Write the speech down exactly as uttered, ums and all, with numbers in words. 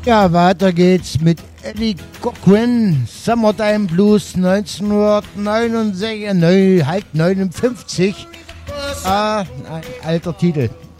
Ja, weiter geht's mit Eddie Cochran, Summertime Blues neunzehnhundertneunundsechzig, neu, halt neunundfünfzig. Ah, ein alter Titel.